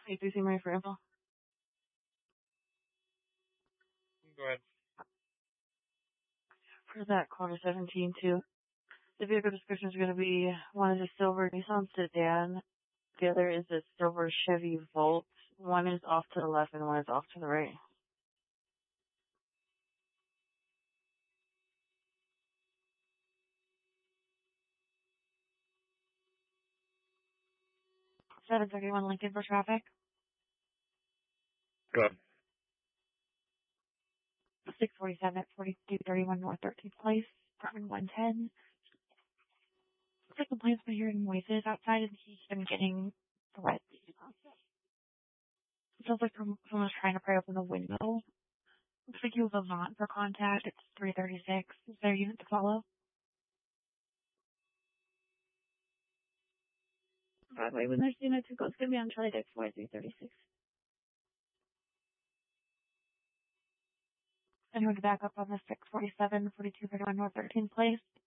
Hey, do you see my for info? Go ahead. For that quarter 17 too. The vehicle description is going to be, one is a silver Nissan sedan, the other is a silver Chevy Volt. One is off to the left and one is off to the right. Seven 731 Lincoln for traffic. Go ahead. 647 at 4231 North 13th Place, apartment 110. Looks like the complaint's been hearing noises outside and he's been getting threats. It sounds like someone's trying to pry open the window. Looks like you have a Avant for contact. It's 336. Is there a unit to follow? Broadway, when there's unit to go, it's going to be on Charlie Deck 336. Anyone to back up on the 647, 4231 North 13th Place?